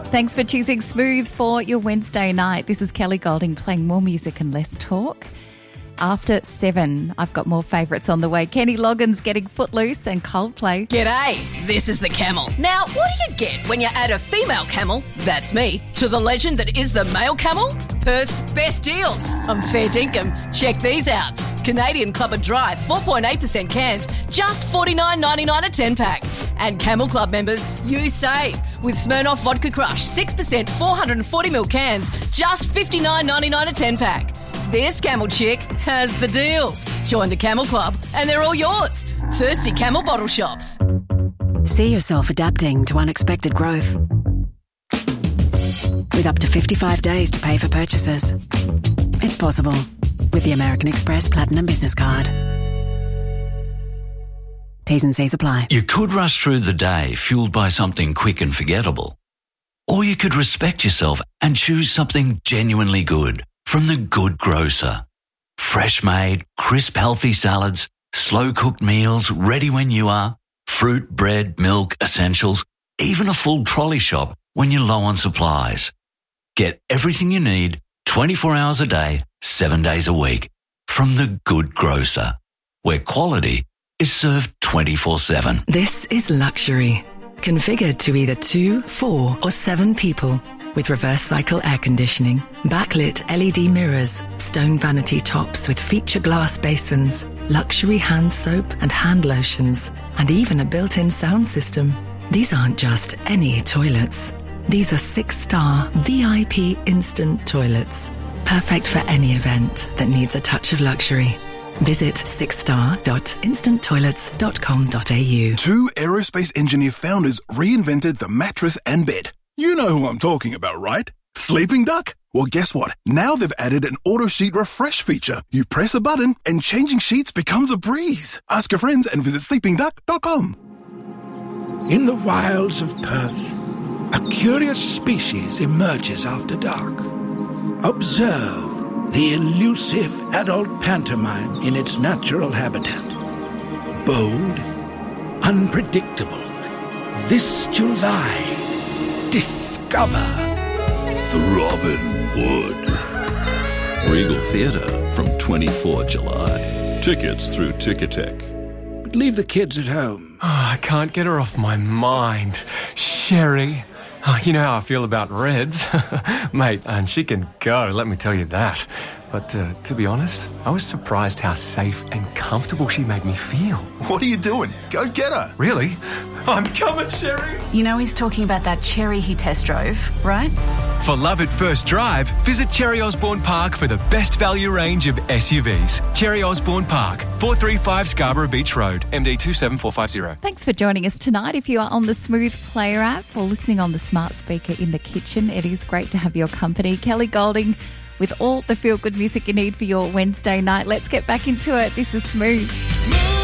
Thanks for choosing Smooth for your Wednesday night. This is Kelly Golding playing more music and less talk. After 7, I've got more favourites on the way. Kenny Loggins getting Footloose and Coldplay. G'day, this is the Camel. Now, what do you get when you add a female camel, that's me, to the legend that is the male camel? Perth's best deals. I'm fair dinkum. Check these out. Canadian Club and Dry 4.8% cans, just $49.99 a 10-pack. And Camel Club members, you save with Smirnoff Vodka Crush 6% 440ml cans, just $59.99 a 10-pack. This Camel chick has the deals. Join the Camel Club and they're all yours. Thirsty Camel bottle shops. See yourself adapting to unexpected growth. With up to 55 days to pay for purchases. It's possible with the American Express Platinum Business Card. T's and C's apply. You could rush through the day fueled by something quick and forgettable. Or you could respect yourself and choose something genuinely good from The Good Grocer. Fresh made, crisp healthy salads, slow cooked meals ready when you are, fruit, bread, milk, essentials, even a full trolley shop when you're low on supplies. Get everything you need 24 hours a day, 7 days a week from The Good Grocer, where quality is served 24/7. This is luxury, configured to either 2, 4 or 7 people, with reverse cycle air conditioning, backlit LED mirrors, stone vanity tops with feature glass basins, luxury hand soap and hand lotions, and even a built-in sound system. These aren't just any toilets. These are 6-star VIP instant toilets, perfect for any event that needs a touch of luxury. Visit 6star.instanttoilets.com.au. 2 aerospace engineer founders reinvented the mattress and bed. You know who I'm talking about, right? Sleeping Duck? Well, guess what? Now they've added an auto sheet refresh feature. You press a button and changing sheets becomes a breeze. Ask your friends and visit sleepingduck.com. In the wilds of Perth, a curious species emerges after dark. Observe the elusive adult pantomime in its natural habitat. Bold, unpredictable. This July, discover Robin Wood. Regal Theatre from 24 July. Tickets through Ticketek. but leave the kids at home. Oh, I can't get her off my mind. Sherry. Oh, you know how I feel about Reds. Mate, and she can go, let me tell you that. But to be honest, I was surprised how safe and comfortable she made me feel. What are you doing? Go get her. Really? I'm coming, Sherry. You know he's talking about that Cherry he test drove, right? For love at first drive, visit Cherry Osborne Park for the best value range of SUVs. Cherry Osborne Park, 435 Scarborough Beach Road, MD 27450. Thanks for joining us tonight. If you are on the Smooth Player app or listening on the smart speaker in the kitchen, it is great to have your company. Kelly Golding with all the feel-good music you need for your Wednesday night. Let's get back into it. This is Smooth.